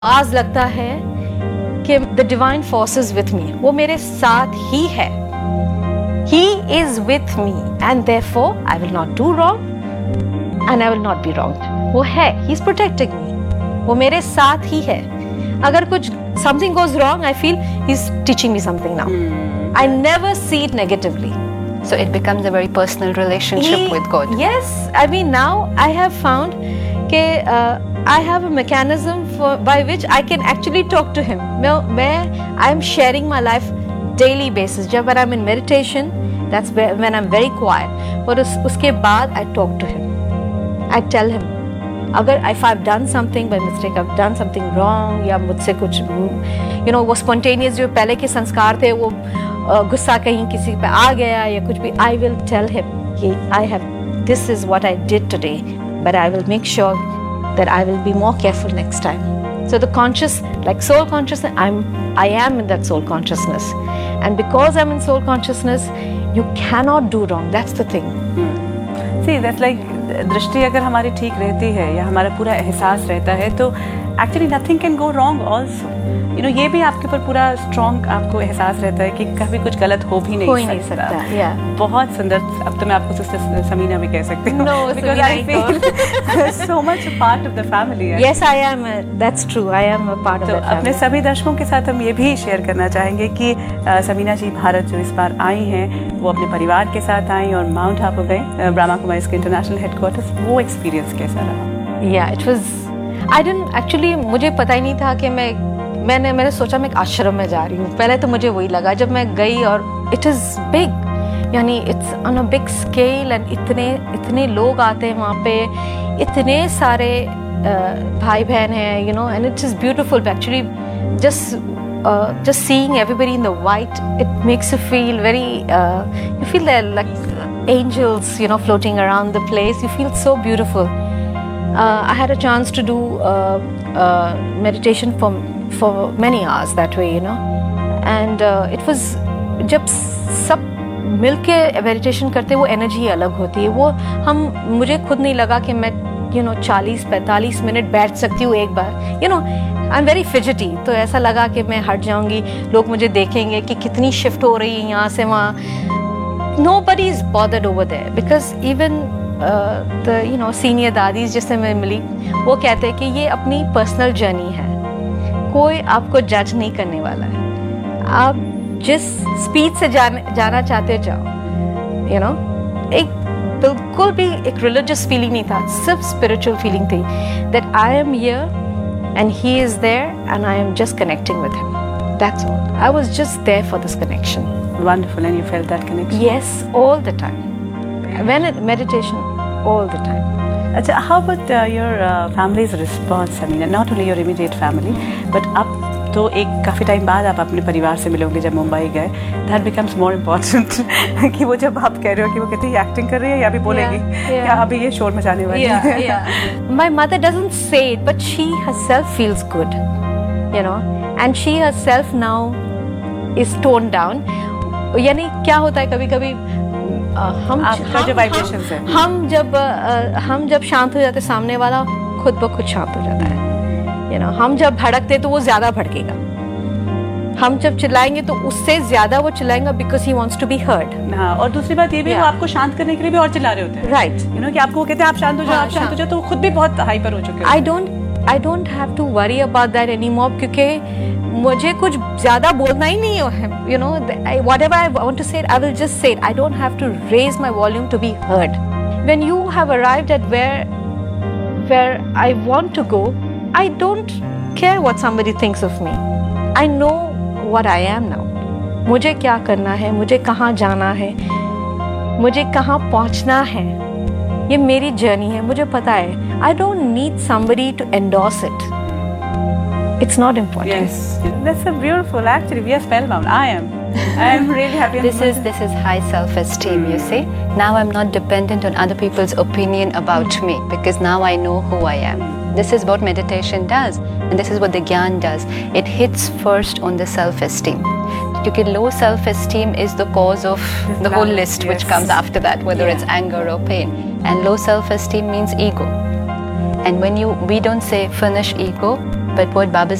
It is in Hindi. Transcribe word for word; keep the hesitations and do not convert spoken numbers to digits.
आज लगता है कि the divine force is with me, वो मेरे साथ ही है. He is with me and therefore I will not do wrong and I will not be wrong. वो है, ही इज प्रोटेक्टिंग मी, वो मेरे साथ ही है. अगर कुछ something goes wrong, I feel he's teaching me something now. Mm. I never see it negatively. So it becomes a very personal relationship he, with God. Yes, I mean now I have found that uh, I have a mechanism for, by which I can actually talk to him. Where I am sharing my life daily basis. Jab when I'm in meditation, that's where, when I'm very quiet. But us, uske baad I talk to him. I tell him. अगर if I've done something by mistake, I've done something wrong, या मुझसे कुछ you know वो spontaneous जो पहले के संस्कार थे, वो गुस्सा कहीं किसी पे आ गया या कुछ भी, I will tell him कि I have, this is what I did today, but I will make sure that I will be more careful next time. So the conscious, like soul consciousness, I'm I am in that soul consciousness, and because I'm in soul consciousness, you cannot do wrong. That's the thing. Hmm. See, that's like दृष्टि अगर हमारी ठीक रहती है या हमारा पूरा एहसास रहता है तो actually nothing can go wrong also. You know ये भी आपके ऊपर पूरा स्ट्रॉन्ग आपको एहसास रहता है कि कभी कुछ गलत हो भी नहीं हो सकता. नहीं सकता. yeah. बहुत सुंदर. अब तो मैं आपको सिस्टर समीना भी कह सकती हूँ. no, because I feel so much a part of the family. Yes, I am. A, that's true. I am a part of तो the family. अपने सभी दर्शकों के साथ हम ये भी शेयर करना चाहेंगे कि समीना जी भारत जो इस बार आई हैं वो अपने परिवार के साथ आई और माउंट आबू गई, ब्रह्मा कुमारीज के इंटरनेशनल हेडक्वार्टर्स. वो एक्सपीरियंस कैसा रहा? Yeah, it was. I didn't actually, मुझे पता ही नहीं था कि मैं मैंने मैंने सोचा मैं एक आश्रम में जा रही हूँ. पहले तो मुझे वही लगा जब मैं गई, और इट इज़ बिग, यानी it's on a big scale, and इतने इतने लोग आते हैं वहाँ पे, इतने सारे uh, भाई बहन हैं, you know, and it is beautiful actually. Just just seeing everybody in the white, it makes you feel very uh, you feel they're like angels, you know, floating around the place. You feel so beautiful. uh, I had a chance to do uh, uh, meditation for for many hours that way, you know, and uh, it was जब सब मिलके मेडिटेशन करते वो एनर्जी अलग होती है. वो हम मुझे खुद नहीं लगा कि मैं यू नो चालीस पैंतालीस मिनट बैठ सकती हूँ एक बार. You know I am very fidgety, तो ऐसा लगा कि मैं हट जाऊंगी, लोग मुझे देखेंगे कि कितनी शिफ्ट हो रही है यहाँ से वहाँ. Nobody is bothered over there because even uh, the you know senior दादीज जिससे मैं मिली, वो कहते हैं कि ये अपनी पर्सनल जर्नी है, कोई आपको जज नहीं करने वाला है. आप जिस स्पीड से जाने जाना चाहते हो जाओ. यू नो एक बिल्कुल भी एक रिलीजियस फीलिंग नहीं था, सिर्फ स्पिरिचुअल फीलिंग थी that I am here and he is there and I am just connecting with him. That's all. I was just there for this connection. Wonderful. And you felt that connection? Yes, all the time. When it meditation, all the time. Achha, how about uh, your uh, family's response? I mean, not only your immediate family, but अब तो एक काफ़ी टाइम बाद आप अपने परिवार से मिलोगे जब मुंबई गए. That becomes more important. कि वो जब आप कह रहे हो कि वो कहते हैं ये एक्टिंग कर रही है या अभी बोलेगी, yeah, yeah. या अभी ये शोर मचाने वाली yeah, है. yeah. My mother doesn't say it, but she herself feels good, you know, and she herself now is toned down. यानी क्या होता है कभी कभी हम आपका जो वाइब्रेशंस है, हम जब हम जब शांत हो जाते, सामने वाला खुद ब खुद शांत हो जाता है. यू नो हम जब भड़कते तो वो ज्यादा भड़केगा, हम जब चिल्लाएंगे तो उससे ज्यादा वो चिल्लाएगा because he wants to be heard. हाँ, और दूसरी बात ये भी, वो आपको शांत करने के लिए भी और चिल्ला रहे होते हैं. राइट. यू नो कि आपको कहते हैं आप शांत हो जाओ, आप शांत हो जाओ, तो वो खुद भी बहुत हाइपर हो चुके हैं. I don't I don't have to worry about that anymore, क्योंकि मुझे कुछ ज्यादा बोलना ही नहीं है. You know whatever I want to से I will just say it. I don't have to raise my volume to be heard. When you have arrived at where where I want to go, I don't care what somebody thinks of me. I know what I am now. मुझे क्या करना है, मुझे कहाँ जाना है, मुझे कहाँ पहुँचना है, ये मेरी जर्नी है, मुझे पता है. I don't need somebody to endorse it. It's not important. Yes, that's a beautiful. Actually, we are spellbound. I am. I am really happy. This is this is high self-esteem. You see, now I'm not dependent on other people's opinion about me because now I know who I am. This is what meditation does, and this is what the Gyan does. It hits first on the self-esteem. Because low self-esteem is the cause of the whole list, which comes after that, whether yeah. it's anger or pain. And low self-esteem means ego. And when you, we don't say finish ego, But what Baba